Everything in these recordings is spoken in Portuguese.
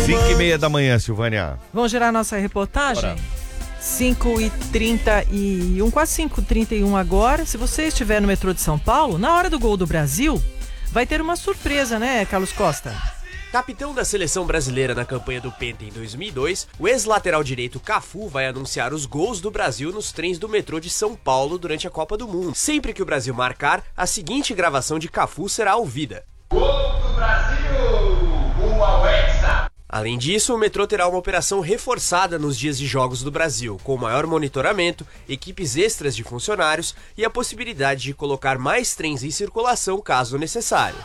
5h30 da manhã, Silvânia. Vamos gerar nossa reportagem? Bora. 5h31, quase 5h31 agora. Se você estiver no metrô de São Paulo, na hora do gol do Brasil, vai ter uma surpresa, né, Carlos Costa? Capitão da seleção brasileira na campanha do Penta em 2002, o ex-lateral direito Cafu vai anunciar os gols do Brasil nos trens do metrô de São Paulo durante a Copa do Mundo. Sempre que o Brasil marcar, a seguinte gravação de Cafu será ouvida. Gol do Brasil! Gol ao Hexa! Além disso, o metrô terá uma operação reforçada nos dias de jogos do Brasil, com maior monitoramento, equipes extras de funcionários e a possibilidade de colocar mais trens em circulação caso necessário.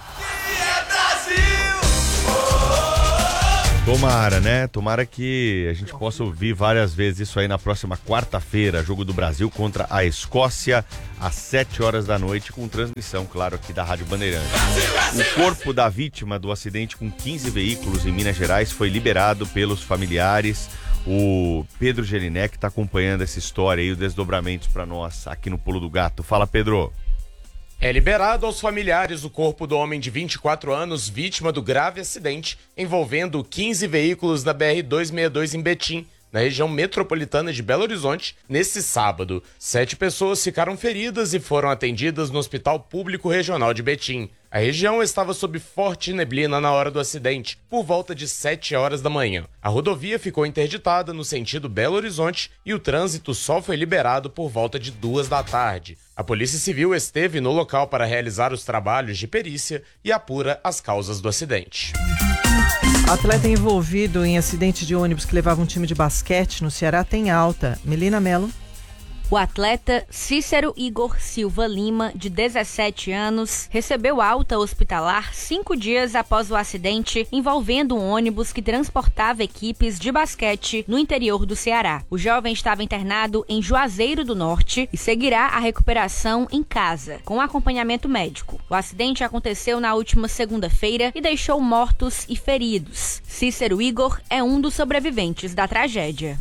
Tomara, né? Tomara que a gente possa ouvir várias vezes isso aí na próxima quarta-feira, jogo do Brasil contra a Escócia, às 7 horas da noite, com transmissão, claro, aqui da Rádio Bandeirantes. O corpo da vítima do acidente com 15 veículos em Minas Gerais foi liberado pelos familiares. O Pedro Gelinek está acompanhando essa história e os desdobramentos para nós aqui no Pulo do Gato. Fala, Pedro. É liberado aos familiares o corpo do homem de 24 anos, vítima do grave acidente envolvendo 15 veículos da BR-262 em Betim, na região metropolitana de Belo Horizonte, nesse sábado. 7 pessoas ficaram feridas e foram atendidas no Hospital Público Regional de Betim. A região estava sob forte neblina na hora do acidente, por volta de 7 horas da manhã. A rodovia ficou interditada no sentido Belo Horizonte e o trânsito só foi liberado por volta de 2 da tarde. A Polícia Civil esteve no local para realizar os trabalhos de perícia e apura as causas do acidente. Atleta envolvido em acidente de ônibus que levava um time de basquete no Ceará tem alta. Melina Mello. O atleta Cícero Igor Silva Lima, de 17 anos, recebeu alta hospitalar 5 dias após o acidente envolvendo um ônibus que transportava equipes de basquete no interior do Ceará. O jovem estava internado em Juazeiro do Norte e seguirá a recuperação em casa, com acompanhamento médico. O acidente aconteceu na última segunda-feira e deixou mortos e feridos. Cícero Igor é um dos sobreviventes da tragédia.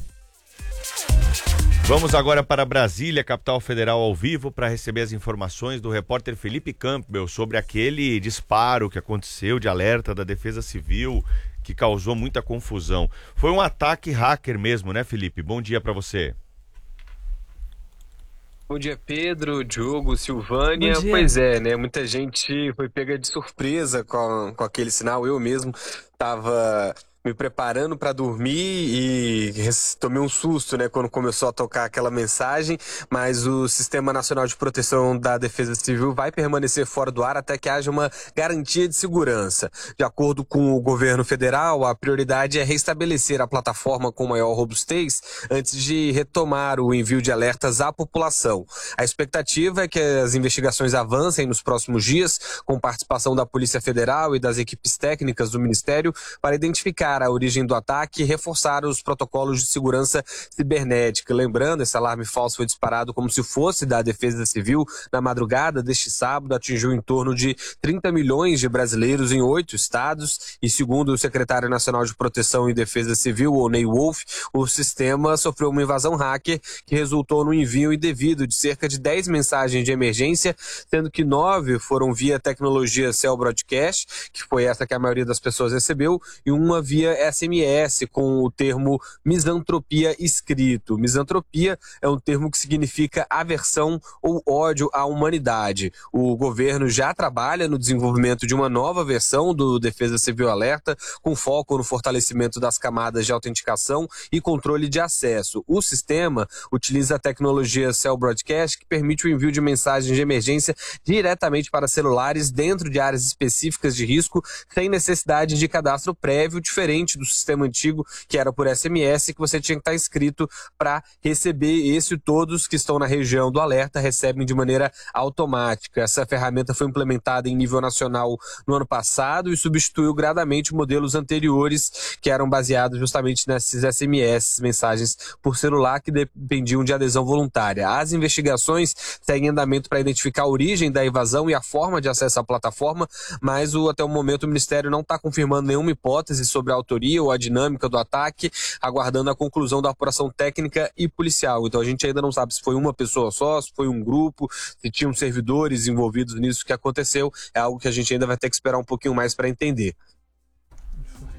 Vamos agora para Brasília, capital federal, ao vivo, para receber as informações do repórter Felipe Campbell sobre aquele disparo que aconteceu de alerta da Defesa Civil, que causou muita confusão. Foi um ataque hacker mesmo, né, Felipe? Bom dia para você. Bom dia, Pedro, Diogo, Silvânia. Pois é, né? Muita gente foi pega de surpresa com aquele sinal. Eu mesmo estava me preparando para dormir e tomei um susto, né, quando começou a tocar aquela mensagem, mas o Sistema Nacional de Proteção da Defesa Civil vai permanecer fora do ar até que haja uma garantia de segurança. De acordo com o governo federal, a prioridade é restabelecer a plataforma com maior robustez antes de retomar o envio de alertas à população. A expectativa é que as investigações avancem nos próximos dias, com participação da Polícia Federal e das equipes técnicas do Ministério, para identificar a origem do ataque e reforçar os protocolos de segurança cibernética. Lembrando, esse alarme falso foi disparado como se fosse da Defesa Civil na madrugada deste sábado, atingiu em torno de 30 milhões de brasileiros em 8 estados e, segundo o secretário nacional de Proteção e Defesa Civil, Oney Wolf, o sistema sofreu uma invasão hacker que resultou no envio indevido de cerca de 10 mensagens de emergência, sendo que 9 foram via tecnologia Cell Broadcast, que foi essa que a maioria das pessoas recebeu, e uma via SMS com o termo misantropia escrito. Misantropia é um termo que significa aversão ou ódio à humanidade. O governo já trabalha no desenvolvimento de uma nova versão do Defesa Civil Alerta, com foco no fortalecimento das camadas de autenticação e controle de acesso. O sistema utiliza a tecnologia Cell Broadcast, que permite o envio de mensagens de emergência diretamente para celulares dentro de áreas específicas de risco, sem necessidade de cadastro prévio, diferente do sistema antigo, que era por SMS, que você tinha que estar inscrito para receber. Esse e todos que estão na região do alerta recebem de maneira automática. Essa ferramenta foi implementada em nível nacional no ano passado e substituiu gradamente modelos anteriores que eram baseados justamente nesses SMS, mensagens por celular, que dependiam de adesão voluntária. As investigações seguem em andamento para identificar a origem da invasão e a forma de acesso à plataforma, mas até o momento o Ministério não está confirmando nenhuma hipótese sobre a autoria ou a dinâmica do ataque, aguardando a conclusão da apuração técnica e policial. Então a gente ainda não sabe se foi uma pessoa só, se foi um grupo, se tinham servidores envolvidos nisso que aconteceu. É algo que a gente ainda vai ter que esperar um pouquinho mais para entender.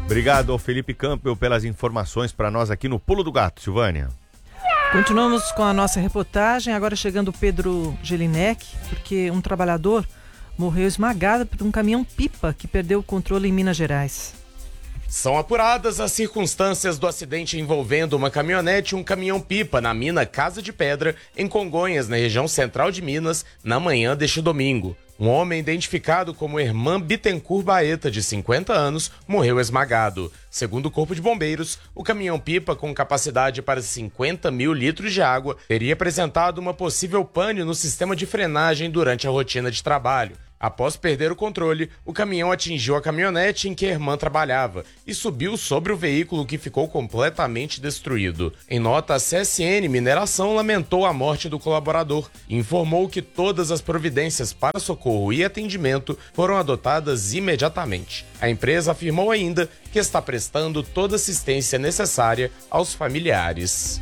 Obrigado ao Felipe Campbell pelas informações para nós aqui no Pulo do Gato, Silvânia. Continuamos com a nossa reportagem, agora chegando o Pedro Gelinek, porque um trabalhador morreu esmagado por um caminhão-pipa que perdeu o controle em Minas Gerais. São apuradas as circunstâncias do acidente envolvendo uma caminhonete e um caminhão-pipa na mina Casa de Pedra, em Congonhas, na região central de Minas, na manhã deste domingo. Um homem identificado como Herman Bittencourt Baeta, de 50 anos, morreu esmagado. Segundo o Corpo de Bombeiros, o caminhão-pipa, com capacidade para 50 mil litros de água, teria apresentado uma possível pane no sistema de frenagem durante a rotina de trabalho. Após perder o controle, o caminhão atingiu a caminhonete em que a irmã trabalhava e subiu sobre o veículo, que ficou completamente destruído. Em nota, a CSN Mineração lamentou a morte do colaborador e informou que todas as providências para socorro e atendimento foram adotadas imediatamente. A empresa afirmou ainda que está prestando toda a assistência necessária aos familiares.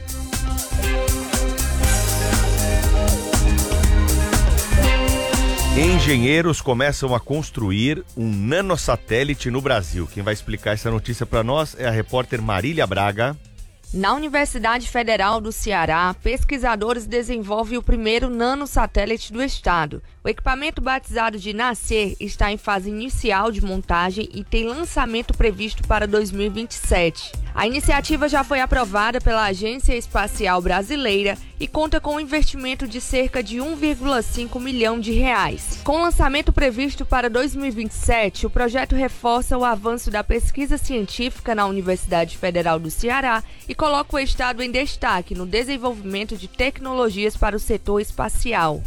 Engenheiros começam a construir um nanosatélite no Brasil. Quem vai explicar essa notícia para nós é a repórter Marília Braga. Na Universidade Federal do Ceará, pesquisadores desenvolvem o primeiro nanosatélite do estado. O equipamento, batizado de Nascer, está em fase inicial de montagem e tem lançamento previsto para 2027. A iniciativa já foi aprovada pela Agência Espacial Brasileira e conta com um investimento de cerca de 1,5 milhão de reais. Com lançamento previsto para 2027, o projeto reforça o avanço da pesquisa científica na Universidade Federal do Ceará e coloca o estado em destaque no desenvolvimento de tecnologias para o setor espacial.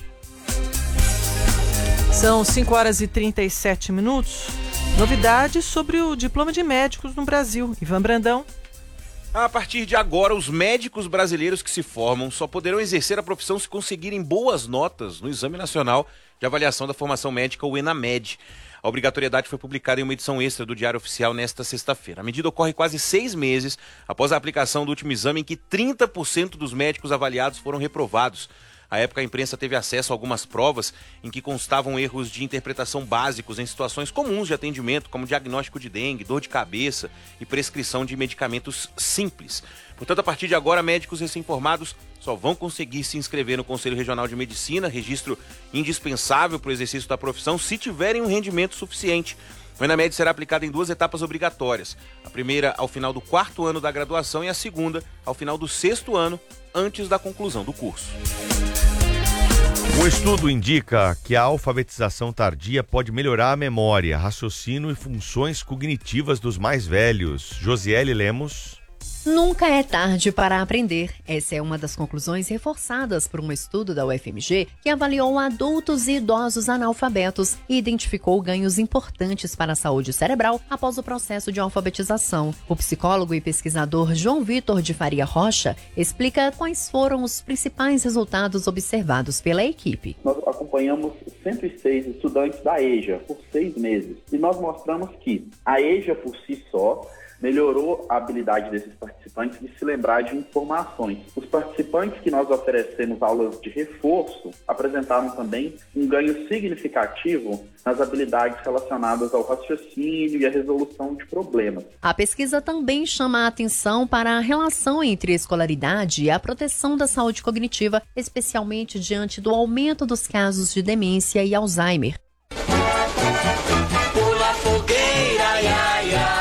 São 5h37. Novidades sobre o diploma de médicos no Brasil. Ivan Brandão. A partir de agora, os médicos brasileiros que se formam só poderão exercer a profissão se conseguirem boas notas no Exame Nacional de Avaliação da Formação Médica, o ENAMED. A obrigatoriedade foi publicada em uma edição extra do Diário Oficial nesta sexta-feira. A medida ocorre quase 6 meses após a aplicação do último exame, em que 30% dos médicos avaliados foram reprovados. À época, a imprensa teve acesso a algumas provas em que constavam erros de interpretação básicos em situações comuns de atendimento, como diagnóstico de dengue, dor de cabeça e prescrição de medicamentos simples. Portanto, a partir de agora, médicos recém-formados só vão conseguir se inscrever no Conselho Regional de Medicina, registro indispensável para o exercício da profissão, se tiverem um rendimento suficiente. O ENAMED será aplicado em 2 etapas obrigatórias. A primeira ao final do 4º ano da graduação e a segunda ao final do 6º ano, antes da conclusão do curso. Um estudo indica que a alfabetização tardia pode melhorar a memória, raciocínio e funções cognitivas dos mais velhos. Josiele Lemos. Nunca é tarde para aprender. Essa é uma das conclusões reforçadas por um estudo da UFMG que avaliou adultos e idosos analfabetos e identificou ganhos importantes para a saúde cerebral após o processo de alfabetização. O psicólogo e pesquisador João Vitor de Faria Rocha explica quais foram os principais resultados observados pela equipe. Nós acompanhamos 106 estudantes da EJA por 6 meses e nós mostramos que a EJA por si só melhorou a habilidade desses participantes de se lembrar de informações. Os participantes que nós oferecemos aulas de reforço apresentaram também um ganho significativo nas habilidades relacionadas ao raciocínio e à resolução de problemas. A pesquisa também chama a atenção para a relação entre a escolaridade e a proteção da saúde cognitiva, especialmente diante do aumento dos casos de demência e Alzheimer. Pula fogueira, ia, ia.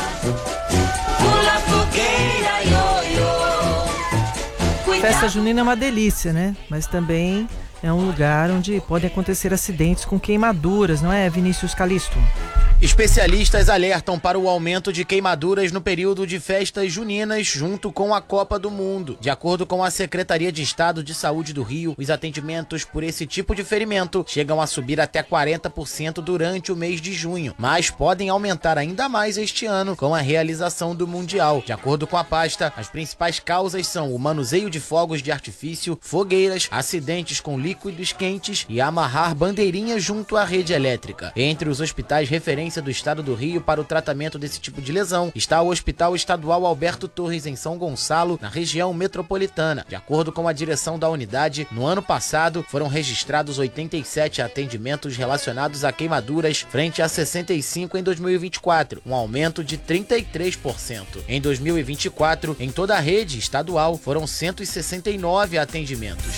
Festa junina é uma delícia, né? Mas também é um lugar onde podem acontecer acidentes com queimaduras, não é, Vinícius Calisto? Especialistas alertam para o aumento de queimaduras no período de festas juninas junto com a Copa do Mundo. De acordo com a Secretaria de Estado de Saúde do Rio, os atendimentos por esse tipo de ferimento chegam a subir até 40% durante o mês de junho, mas podem aumentar ainda mais este ano com a realização do Mundial. De acordo com a pasta, as principais causas são o manuseio de fogos de artifício, fogueiras, acidentes com líquidos quentes e amarrar bandeirinhas junto à rede elétrica. Entre os hospitais referência referência do estado do Rio para o tratamento desse tipo de lesão está o Hospital Estadual Alberto Torres, em São Gonçalo, na região metropolitana. De acordo com a direção da unidade, no ano passado foram registrados 87 atendimentos relacionados a queimaduras frente a 65 em 2024, um aumento de 33%. Em 2024, em toda a rede estadual, foram 169 atendimentos.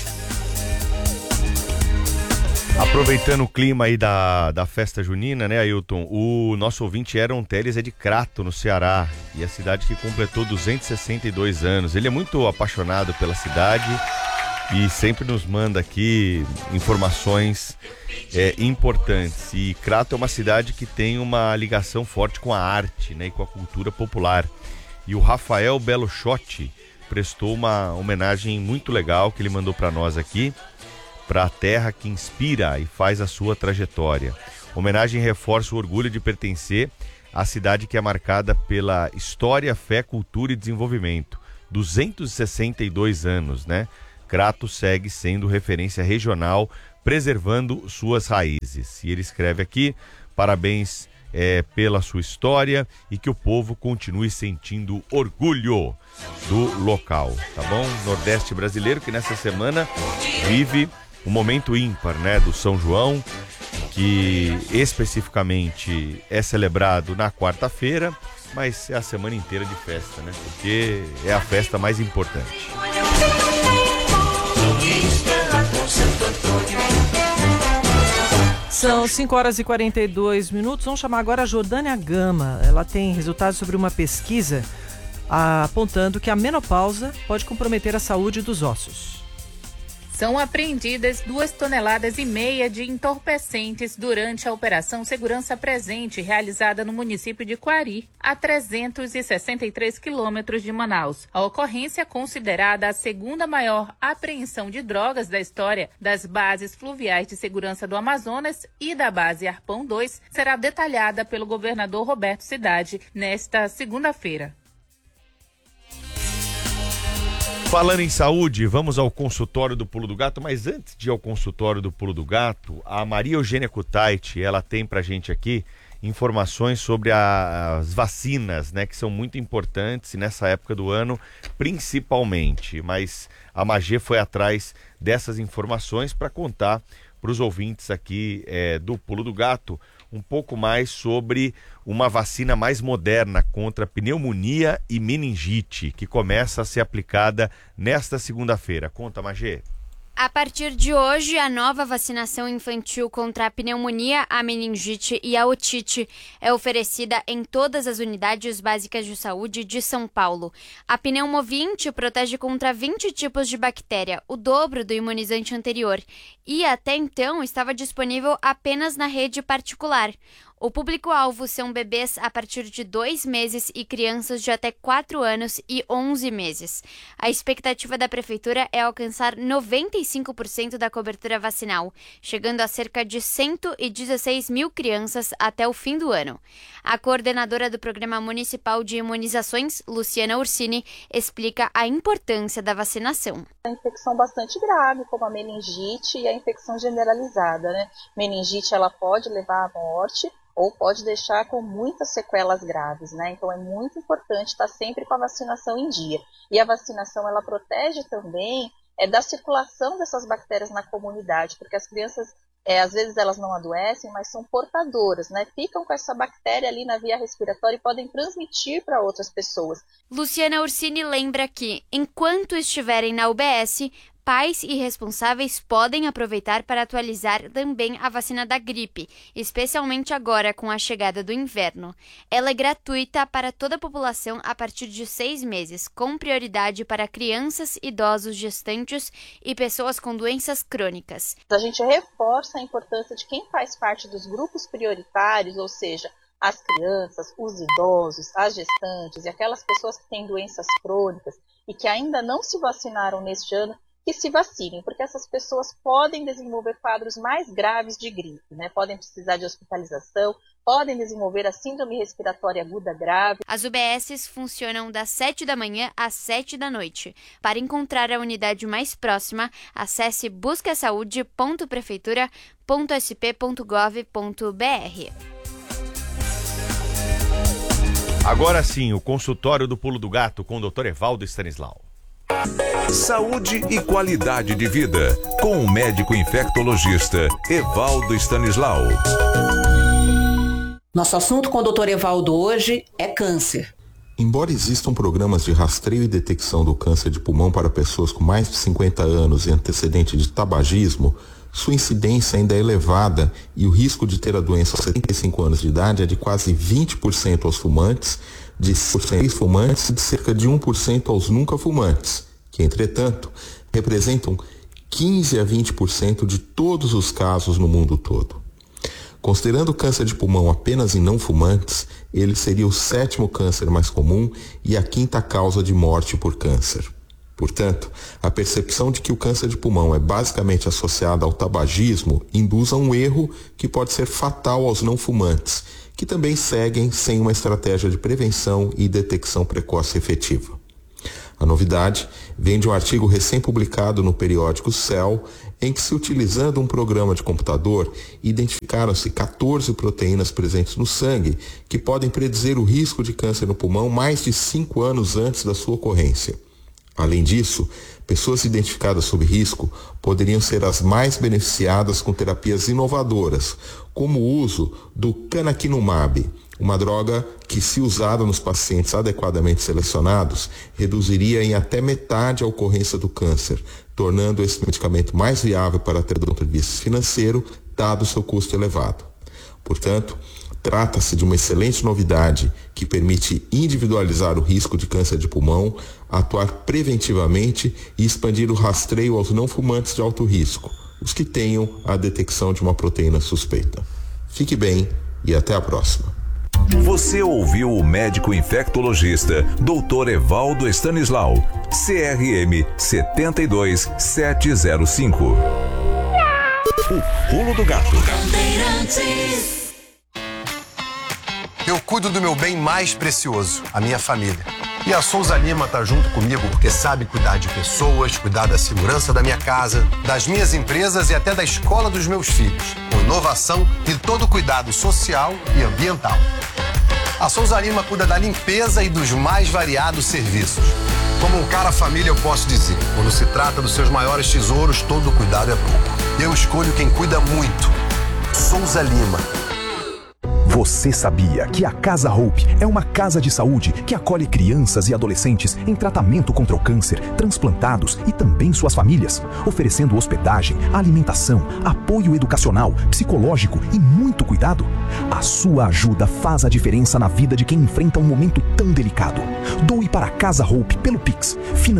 Aproveitando o clima aí da festa junina, né, Ailton? O nosso ouvinte Aaron Teles é de Crato, no Ceará, e a cidade que completou 262 anos. Ele é muito apaixonado pela cidade e sempre nos manda aqui informações importantes. E Crato é uma cidade que tem uma ligação forte com a arte, né, e com a cultura popular. E o Rafael Belochotti prestou uma homenagem muito legal que ele mandou para nós aqui, para a terra que inspira e faz a sua trajetória. A homenagem reforça o orgulho de pertencer à cidade que é marcada pela história, fé, cultura e desenvolvimento. 262 anos, né? Crato segue sendo referência regional, preservando suas raízes. E ele escreve aqui: parabéns pela sua história e que o povo continue sentindo orgulho do local, tá bom? Nordeste brasileiro que nessa semana vive um momento ímpar, né, do São João, que especificamente é celebrado na quarta-feira, mas é a semana inteira de festa, né? Porque é a festa mais importante. São 5h42. Vamos chamar agora a Jordânia Gama. Ela tem resultados sobre uma pesquisa apontando que a menopausa pode comprometer a saúde dos ossos. São apreendidas 2,5 toneladas de entorpecentes durante a Operação Segurança Presente, realizada no município de Quari, a 363 quilômetros de Manaus. A ocorrência é considerada a segunda maior apreensão de drogas da história das bases fluviais de segurança do Amazonas e da base Arpão 2, será detalhada pelo governador Roberto Cidade nesta segunda-feira. Falando em saúde, vamos ao consultório do Pulo do Gato, mas antes de ir ao consultório do Pulo do Gato, a Maria Eugênia Kutaiti, ela tem pra gente aqui informações sobre as vacinas, né, que são muito importantes nessa época do ano, principalmente, mas a Magê foi atrás dessas informações para contar para os ouvintes aqui do Pulo do Gato um pouco mais sobre uma vacina mais moderna contra pneumonia e meningite, que começa a ser aplicada nesta segunda-feira. Conta, Magê. A partir de hoje, a nova vacinação infantil contra a pneumonia, a meningite e a otite é oferecida em todas as unidades básicas de saúde de São Paulo. A Pneumovinte protege contra 20 tipos de bactéria, o dobro do imunizante anterior, e até então estava disponível apenas na rede particular. O público-alvo são bebês a partir de 2 meses e crianças de até 4 anos e 11 meses. A expectativa da Prefeitura é alcançar 95% da cobertura vacinal, chegando a cerca de 116 mil crianças até o fim do ano. A coordenadora do Programa Municipal de Imunizações, Luciana Ursini, explica a importância da vacinação. A infecção bastante grave, como a meningite e a infecção generalizada, né? Meningite, ela pode levar à morte, ou pode deixar com muitas sequelas graves, né? Então é muito importante estar sempre com a vacinação em dia. E a vacinação, ela protege também da circulação dessas bactérias na comunidade, porque as crianças, às vezes elas não adoecem, mas são portadoras, né? Ficam com essa bactéria ali na via respiratória e podem transmitir para outras pessoas. Luciana Ursini lembra que, enquanto estiverem na UBS, pais e responsáveis podem aproveitar para atualizar também a vacina da gripe, especialmente agora com a chegada do inverno. Ela é gratuita para toda a população a partir de 6 meses, com prioridade para crianças, idosos, gestantes e pessoas com doenças crônicas. A gente reforça a importância de quem faz parte dos grupos prioritários, ou seja, as crianças, os idosos, as gestantes e aquelas pessoas que têm doenças crônicas e que ainda não se vacinaram neste ano, que se vacinem, porque essas pessoas podem desenvolver quadros mais graves de gripe, né? Podem precisar de hospitalização, podem desenvolver a síndrome respiratória aguda grave. As UBSs funcionam das 7 da manhã às 7 da noite. Para encontrar a unidade mais próxima, acesse buscasaude.prefeitura.sp.gov.br. Agora sim, o consultório do Pulo do Gato com o Dr. Evaldo Stanislau. Saúde e qualidade de vida, com o médico infectologista Evaldo Stanislau. Nosso assunto com o Dr. Evaldo hoje é câncer. Embora existam programas de rastreio e detecção do câncer de pulmão para pessoas com mais de 50 anos e antecedente de tabagismo, sua incidência ainda é elevada e o risco de ter a doença aos 75 anos de idade é de quase 20% aos fumantes, de 6% fumantes e de cerca de 1% aos nunca fumantes, que, entretanto, representam 15 a 20% de todos os casos no mundo todo. Considerando o câncer de pulmão apenas em não fumantes, ele seria o 7º câncer mais comum e a 5ª causa de morte por câncer. Portanto, a percepção de que o câncer de pulmão é basicamente associado ao tabagismo induz a um erro que pode ser fatal aos não fumantes, que também seguem sem uma estratégia de prevenção e detecção precoce efetiva. A novidade vem de um artigo recém-publicado no periódico Cell, em que, se utilizando um programa de computador, identificaram-se 14 proteínas presentes no sangue que podem predizer o risco de câncer no pulmão mais de 5 anos antes da sua ocorrência. Além disso, pessoas identificadas sob risco poderiam ser as mais beneficiadas com terapias inovadoras, como o uso do canakinumab, uma droga que, se usada nos pacientes adequadamente selecionados, reduziria em até metade a ocorrência do câncer, tornando esse medicamento mais viável para ter do ponto de vista financeiro, dado seu custo elevado. Portanto, trata-se de uma excelente novidade que permite individualizar o risco de câncer de pulmão, atuar preventivamente e expandir o rastreio aos não fumantes de alto risco, os que tenham a detecção de uma proteína suspeita. Fique bem e até a próxima. Você ouviu o médico infectologista Dr. Evaldo Stanislau, CRM 72705. O Pulo do Gato. Eu cuido do meu bem mais precioso, a minha família. E a Souza Lima tá junto comigo porque sabe cuidar de pessoas, cuidar da segurança da minha casa, das minhas empresas e até da escola dos meus filhos, com inovação e todo cuidado social e ambiental. A Souza Lima cuida da limpeza e dos mais variados serviços. Como um cara família, eu posso dizer, quando se trata dos seus maiores tesouros, todo cuidado é pouco. Eu escolho quem cuida muito. Souza Lima. Você sabia que a Casa Hope é uma casa de saúde que acolhe crianças e adolescentes em tratamento contra o câncer, transplantados e também suas famílias, oferecendo hospedagem, alimentação, apoio educacional, psicológico e muito cuidado? A sua ajuda faz a diferença na vida de quem enfrenta um momento tão delicado. Doe para a Casa Hope pelo Pix,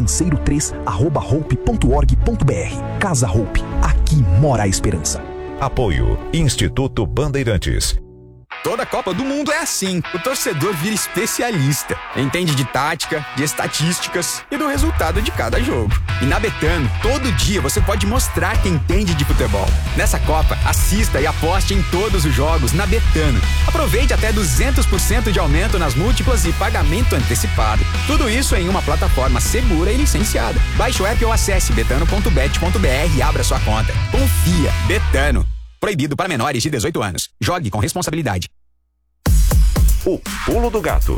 financeiro3@hope.org.br. Casa Hope, aqui mora a esperança. Apoio Instituto Bandeirantes. Toda Copa do Mundo é assim. O torcedor vira especialista. Entende de tática, de estatísticas e do resultado de cada jogo. E na Betano, todo dia você pode mostrar que entende de futebol. Nessa Copa, assista e aposte em todos os jogos na Betano. Aproveite até 200% de aumento nas múltiplas e pagamento antecipado. Tudo isso em uma plataforma segura e licenciada. Baixe o app ou acesse betano.bet.br e abra sua conta. Confia. Betano. Proibido para menores de 18 anos. Jogue com responsabilidade. O Pulo do Gato.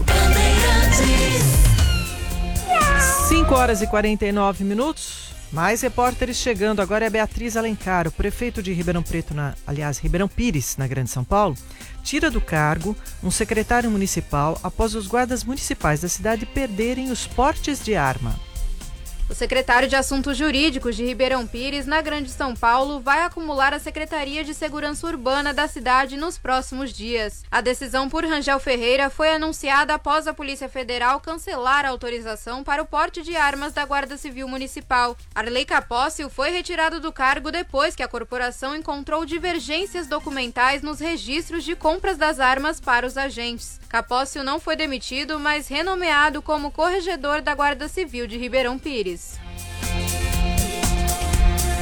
5h49. Mais repórteres chegando. Agora é Beatriz Alencar, o prefeito de Ribeirão Preto, Ribeirão Pires, na Grande São Paulo, tira do cargo um secretário municipal após os guardas municipais da cidade perderem os portes de arma. O secretário de Assuntos Jurídicos de Ribeirão Pires, na Grande São Paulo, vai acumular a Secretaria de Segurança Urbana da cidade nos próximos dias. A decisão por Rangel Ferreira foi anunciada após a Polícia Federal cancelar a autorização para o porte de armas da Guarda Civil Municipal. Arley Capócio foi retirado do cargo depois que a corporação encontrou divergências documentais nos registros de compras das armas para os agentes. Capócio não foi demitido, mas renomeado como corregedor da Guarda Civil de Ribeirão Pires.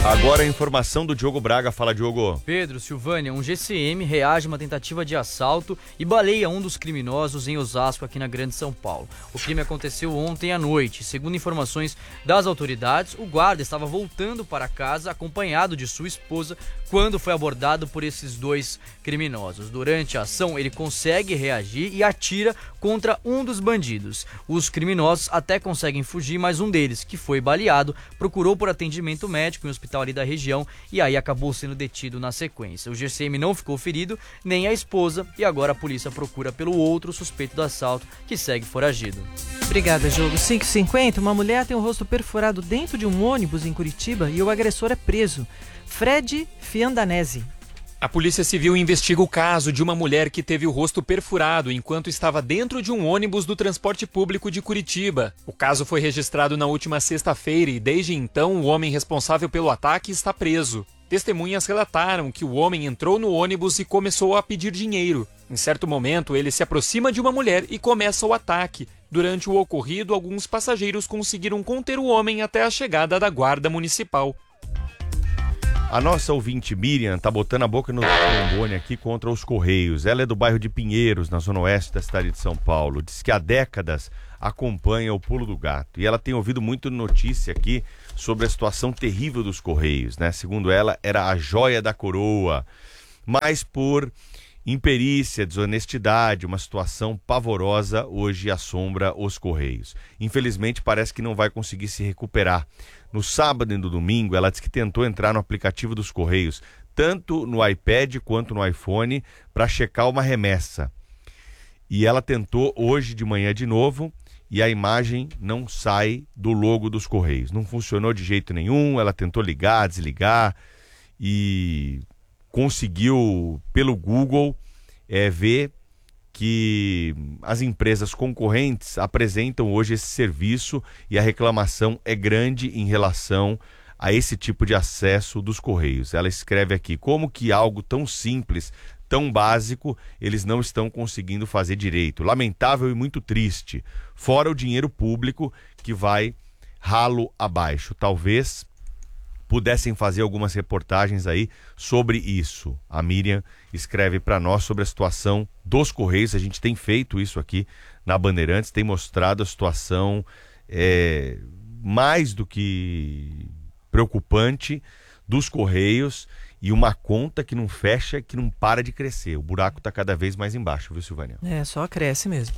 Agora a informação do Diogo Braga. Fala, Diogo. Pedro, Silvânia, um GCM reage a uma tentativa de assalto e baleia um dos criminosos em Osasco, aqui na Grande São Paulo. O crime aconteceu ontem à noite. Segundo informações das autoridades, o guarda estava voltando para casa acompanhado de sua esposa quando foi abordado por esses dois criminosos. Durante a ação, ele consegue reagir e atira contra um dos bandidos. Os criminosos até conseguem fugir, mas um deles, que foi baleado, procurou por atendimento médico em um hospital ali da região e aí acabou sendo detido na sequência. O GCM não ficou ferido, nem a esposa, e agora a polícia procura pelo outro suspeito do assalto, que segue foragido. Obrigada, Diogo. 5h50, uma mulher tem o rosto perfurado dentro de um ônibus em Curitiba e o agressor é preso. Fred Fiandanese. A Polícia Civil investiga o caso de uma mulher que teve o rosto perfurado enquanto estava dentro de um ônibus do transporte público de Curitiba. O caso foi registrado na última sexta-feira e desde então o homem responsável pelo ataque está preso. Testemunhas relataram que o homem entrou no ônibus e começou a pedir dinheiro. Em certo momento, ele se aproxima de uma mulher e começa o ataque. Durante o ocorrido, alguns passageiros conseguiram conter o homem até a chegada da guarda municipal. A nossa ouvinte Miriam tá botando a boca no trombone aqui contra os Correios. Ela é do bairro de Pinheiros, na zona oeste da cidade de São Paulo. Diz que há décadas acompanha o Pulo do Gato. E ela tem ouvido muito notícia aqui sobre a situação terrível dos Correios, né? Segundo ela, era a joia da coroa. Mas por imperícia, desonestidade, uma situação pavorosa hoje assombra os Correios. Infelizmente, parece que não vai conseguir se recuperar. No sábado e no domingo, ela disse que tentou entrar no aplicativo dos Correios, tanto no iPad quanto no iPhone, para checar uma remessa. E ela tentou hoje de manhã de novo e a imagem não sai do logo dos Correios. Não funcionou de jeito nenhum, ela tentou ligar, desligar e conseguiu, pelo Google, ver que as empresas concorrentes apresentam hoje esse serviço e a reclamação é grande em relação a esse tipo de acesso dos Correios. Ela escreve aqui como que algo tão simples, tão básico, eles não estão conseguindo fazer direito. Lamentável e muito triste. Fora o dinheiro público que vai ralo abaixo. Talvez pudessem fazer algumas reportagens aí sobre isso. A Miriam escreve para nós sobre a situação dos Correios. A gente tem feito isso aqui na Bandeirantes, tem mostrado a situação mais do que preocupante dos Correios e uma conta que não fecha, que não para de crescer. O buraco está cada vez mais embaixo, viu, Silvânia? Só cresce mesmo.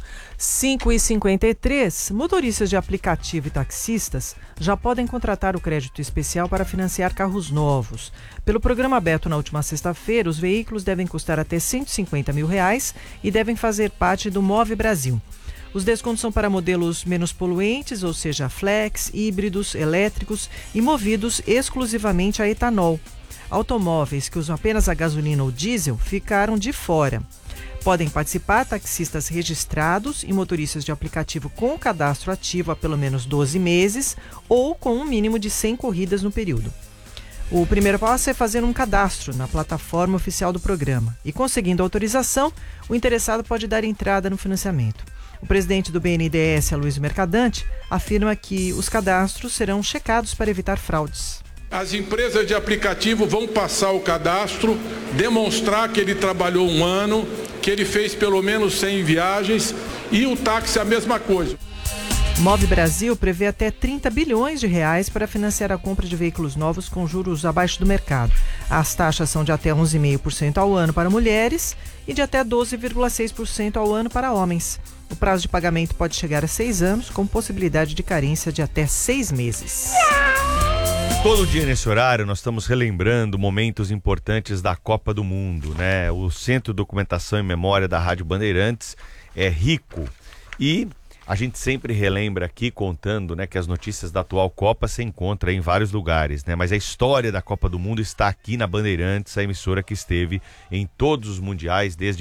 5h53, motoristas de aplicativo e taxistas já podem contratar o crédito especial para financiar carros novos. Pelo programa aberto na última sexta-feira, os veículos devem custar até R$150 mil e devem fazer parte do Move Brasil. Os descontos são para modelos menos poluentes, ou seja, flex, híbridos, elétricos e movidos exclusivamente a etanol. Automóveis que usam apenas a gasolina ou diesel ficaram de fora. Podem participar taxistas registrados e motoristas de aplicativo com cadastro ativo há pelo menos 12 meses ou com um mínimo de 100 corridas no período. O primeiro passo é fazer um cadastro na plataforma oficial do programa e, conseguindo autorização, o interessado pode dar entrada no financiamento. O presidente do BNDES, Aloysio Mercadante, afirma que os cadastros serão checados para evitar fraudes. As empresas de aplicativo vão passar o cadastro, demonstrar que ele trabalhou um ano, que ele fez pelo menos 100 viagens e o táxi a mesma coisa. Move Brasil prevê até R$30 bilhões para financiar a compra de veículos novos com juros abaixo do mercado. As taxas são de até 11,5% ao ano para mulheres e de até 12,6% ao ano para homens. O prazo de pagamento pode chegar a 6 anos, com possibilidade de carência de até 6 meses. Todo dia nesse horário nós estamos relembrando momentos importantes da Copa do Mundo, né? O Centro de Documentação e Memória da Rádio Bandeirantes é rico e a gente sempre relembra aqui contando, né, que as notícias da atual Copa se encontram em vários lugares, né? Mas a história da Copa do Mundo está aqui na Bandeirantes, a emissora que esteve em todos os mundiais desde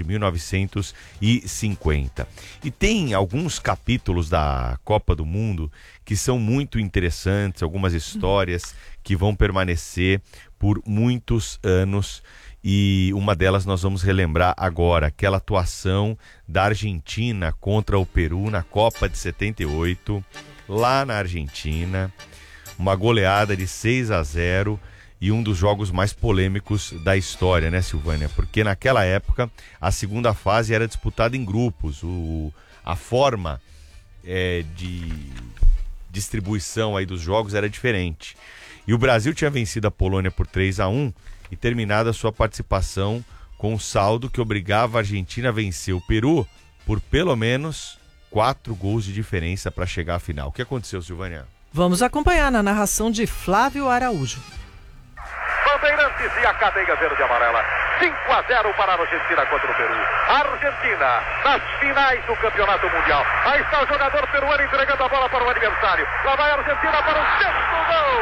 1950. E tem alguns capítulos da Copa do Mundo que são muito interessantes, algumas histórias que vão permanecer por muitos anos. E uma delas nós vamos relembrar agora, aquela atuação da Argentina contra o Peru na Copa de 78, lá na Argentina, uma goleada de 6-0 e um dos jogos mais polêmicos da história, né, Silvânia? Porque naquela época a segunda fase era disputada em grupos, a forma de distribuição aí dos jogos era diferente. E o Brasil tinha vencido a Polônia por 3-1 e terminado a sua participação com um saldo que obrigava a Argentina a vencer o Peru por pelo menos 4 gols de diferença para chegar à final. O que aconteceu, Silvânia? Vamos acompanhar na narração de Flávio Araújo. Bandeirantes e a cadeia verde e amarela. 5-0 para a Argentina contra o Peru. A Argentina nas finais do Campeonato Mundial. Aí está o jogador peruano entregando a bola para o adversário. Lá vai a Argentina para o 6º gol.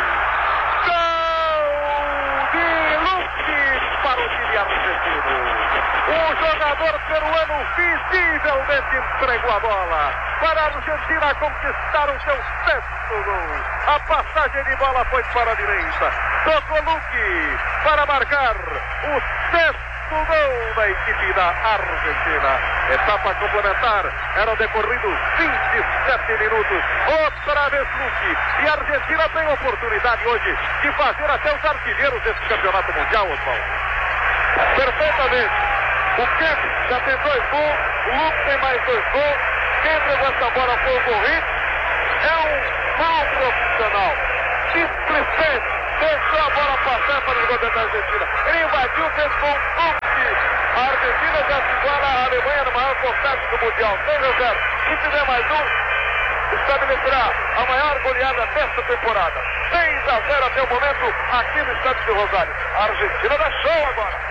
Gol de Luque para o time argentino. O jogador peruano visivelmente entregou a bola para a Argentina conquistar o seu 6º gol. A passagem de bola foi para a direita. Tocou Luque para marcar o 6º gol da equipe da Argentina. Etapa complementar. Eram decorridos 27 minutos. Outra vez Luque. E a Argentina tem oportunidade hoje de fazer até os artilheiros desse campeonato mundial, Osvaldo. Perfeitamente. O Kemp já tem 2 gols, o Luque tem mais 2 gols. Quem entregou essa bola foi o Corrêa. É um mau profissional. Simplesmente deixou a bola passar para o goleiro da Argentina. Ele invadiu, fez com o Luque. A Argentina já se iguala à Alemanha no maior contagem do Mundial. 6-0. Se tiver mais um, estabelecerá a maior goleada desta temporada. 6-0 até o momento aqui no estádio de Rosário. A Argentina dá show agora.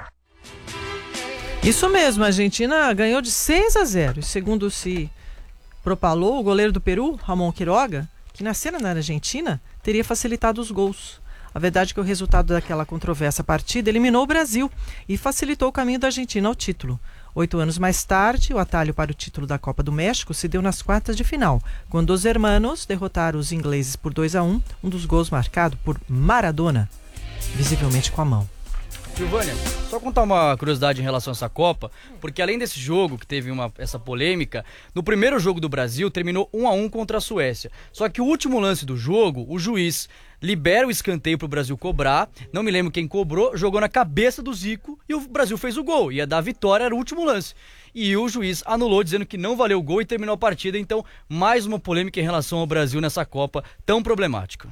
Isso mesmo, a Argentina ganhou de 6-0. Segundo se propalou o goleiro do Peru, Ramon Quiroga, que nascera na Argentina, teria facilitado os gols. A verdade é que o resultado daquela controversa partida eliminou o Brasil e facilitou o caminho da Argentina ao título. 8 anos mais tarde, o atalho para o título da Copa do México se deu nas quartas de final, quando os hermanos derrotaram os ingleses por 2-1, um dos gols marcado por Maradona, visivelmente com a mão. Silvânia, só contar uma curiosidade em relação a essa Copa, porque além desse jogo que teve essa polêmica, no primeiro jogo do Brasil terminou 1-1 contra a Suécia. Só que o último lance do jogo, o juiz libera o escanteio para o Brasil cobrar, não me lembro quem cobrou, jogou na cabeça do Zico e o Brasil fez o gol. Ia dar a vitória, era o último lance. E o juiz anulou dizendo que não valeu o gol e terminou a partida. Então, mais uma polêmica em relação ao Brasil nessa Copa tão problemática.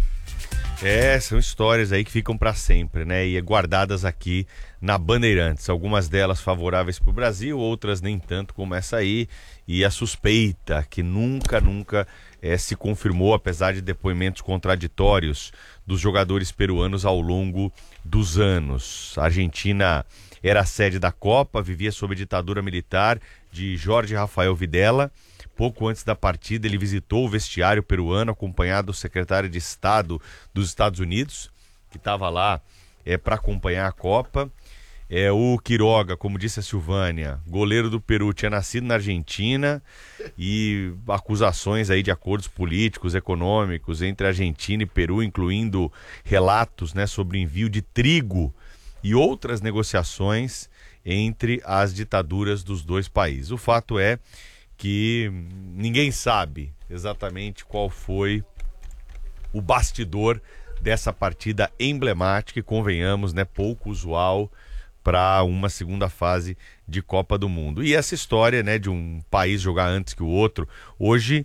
São histórias aí que ficam para sempre, né? E guardadas aqui na Bandeirantes. Algumas delas favoráveis para o Brasil, outras nem tanto como essa aí. E a suspeita que nunca se confirmou, apesar de depoimentos contraditórios dos jogadores peruanos ao longo dos anos. A Argentina era a sede da Copa, vivia sob a ditadura militar de Jorge Rafael Videla. Pouco antes da partida, ele visitou o vestiário peruano, acompanhado do secretário de Estado dos Estados Unidos, que estava lá para acompanhar a Copa. O Quiroga, como disse a Silvânia, goleiro do Peru, tinha nascido na Argentina, e acusações aí de acordos políticos, econômicos entre Argentina e Peru, incluindo relatos, né, sobre envio de trigo e outras negociações entre as ditaduras dos dois países. O fato é que ninguém sabe exatamente qual foi o bastidor dessa partida emblemática e, convenhamos, né, pouco usual para uma segunda fase de Copa do Mundo. E essa história, né, de um país jogar antes que o outro, hoje,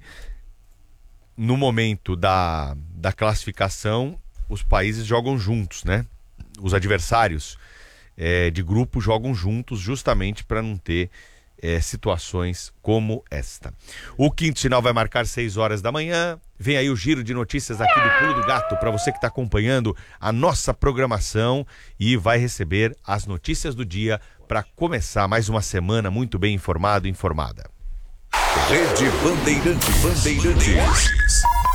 no momento da classificação, os países jogam juntos, né? Os adversários de grupo jogam juntos justamente para não ter situações como esta. O quinto sinal vai marcar 6 horas da manhã. Vem aí o giro de notícias aqui do Pulo do Gato para você que está acompanhando a nossa programação e vai receber as notícias do dia para começar mais uma semana muito bem informado e informada. Rede Bandeirantes.